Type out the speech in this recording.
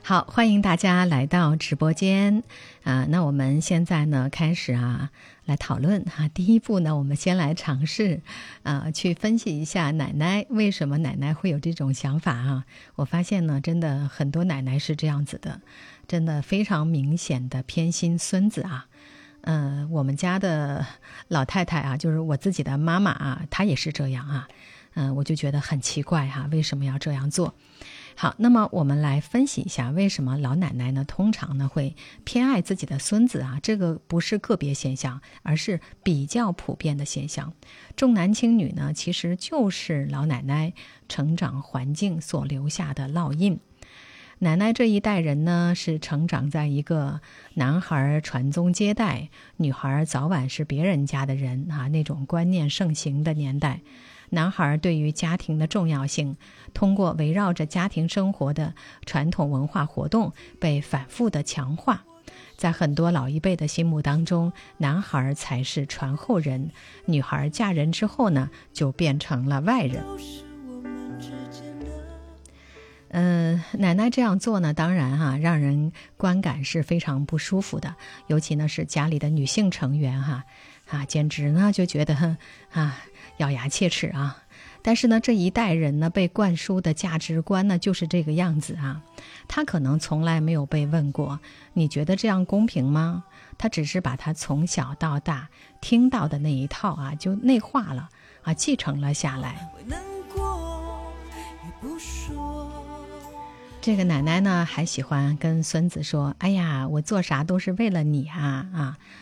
好，欢迎大家来到直播间那我们现在呢开始来讨论第一步呢，我们先来尝试去分析一下奶奶为什么奶奶会有这种想法我发现呢，真的很多奶奶是这样子的，真的非常明显的偏心孙子我们家的老太太就是我自己的妈妈她也是这样我就觉得很奇怪为什么要这样做。好，那么我们来分析一下为什么老奶奶呢通常呢会偏爱自己的孙子这个不是个别现象，而是比较普遍的现象。重男轻女呢其实就是老奶奶成长环境所留下的烙印。奶奶这一代人呢是成长在一个男孩传宗接代，女孩早晚是别人家的人那种观念盛行的年代。男孩对于家庭的重要性通过围绕着家庭生活的传统文化活动被反复的强化。在很多老一辈的心目当中，男孩才是传后人，女孩嫁人之后呢就变成了外人。奶奶这样做呢，当然让人观感是非常不舒服的，尤其呢是家里的女性成员简直呢就觉得咬牙切齿但是呢这一代人呢被灌输的价值观呢就是这个样子他可能从来没有被问过你觉得这样公平吗？他只是把他从小到大听到的那一套就内化了继承了下来。这个奶奶呢还喜欢跟孙子说，哎呀，我做啥都是为了你